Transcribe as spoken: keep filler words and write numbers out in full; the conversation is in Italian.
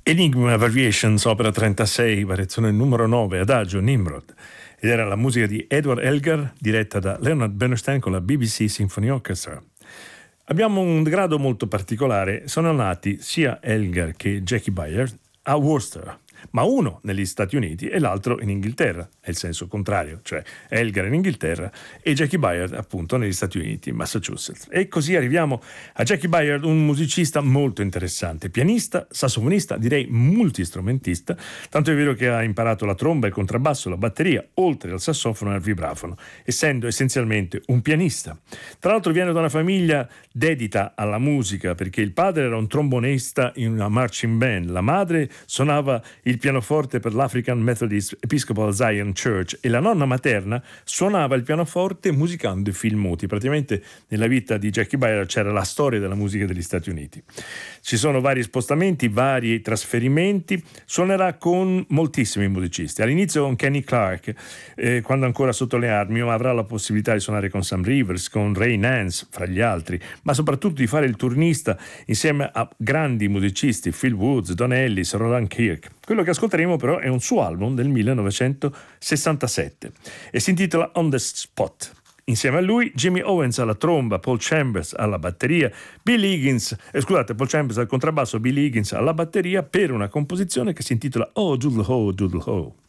Enigma Variations, opera trentasei, variazione numero nove, Adagio Nimrod. Ed era la musica di Edward Elgar, diretta da Leonard Bernstein con la B B C Symphony Orchestra. Abbiamo un grado molto particolare, sono nati sia Elgar che Jackie Byard a Worcester, ma uno negli Stati Uniti e l'altro in Inghilterra, è il senso contrario, cioè Elgar in Inghilterra e Jackie Byard appunto negli Stati Uniti, Massachusetts. E così arriviamo a Jackie Byard, un musicista molto interessante, pianista, sassofonista, direi multistrumentista, tanto è vero che ha imparato la tromba, il contrabbasso, la batteria, oltre al sassofono e al vibrafono, essendo essenzialmente un pianista. Tra l'altro viene da una famiglia dedita alla musica, perché il padre era un trombonista in una marching band, la madre suonava il pianoforte per l'African Methodist Episcopal Zion Church e la nonna materna suonava il pianoforte musicando i film muti. Praticamente nella vita di Jackie Byard c'era la storia della musica degli Stati Uniti. Ci sono vari spostamenti, vari trasferimenti, suonerà con moltissimi musicisti. All'inizio con Kenny Clarke, eh, quando ancora sotto le armi, avrà la possibilità di suonare con Sam Rivers, con Ray Nance, fra gli altri, ma soprattutto di fare il turnista insieme a grandi musicisti, Phil Woods, Don Ellis, Roland Kirk. Quello che ascolteremo però è un suo album del millenovecentosessantasette e si intitola On the Spot. Insieme a lui Jimmy Owens alla tromba, Paul Chambers alla batteria, Bill Higgins, eh, scusate, Paul Chambers al contrabbasso, Bill Higgins alla batteria per una composizione che si intitola Oh Doodle Ho, Doodle Ho.